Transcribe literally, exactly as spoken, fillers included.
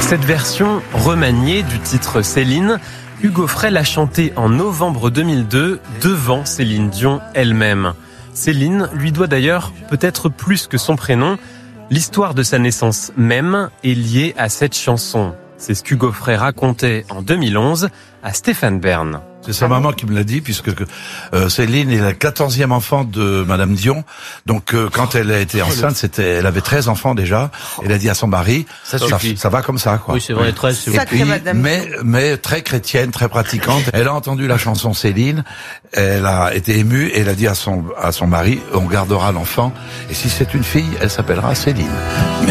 Cette version remaniée du titre Céline, Hugo Frey l'a chantée en novembre deux mille deux devant Céline Dion elle-même. Céline lui doit d'ailleurs peut-être plus que son prénom. L'histoire de sa naissance même est liée à cette chanson. C'est ce qu'Hugo Frey racontait en deux mille onze à Stéphane Bern. C'est sa maman qui me l'a dit, puisque euh, Céline est la quatorzième enfant de Madame Dion. Donc euh, quand elle a été enceinte, c'était, elle avait treize enfants déjà. Elle a dit à son mari, ça, ça, ça va comme ça, quoi. Oui, c'est vrai, treize, c'est Et puis, mais, mais très chrétienne, très pratiquante. Elle a entendu la chanson Céline, elle a été émue et elle a dit à son à son mari, on gardera l'enfant. Et si c'est une fille, elle s'appellera Céline. Mais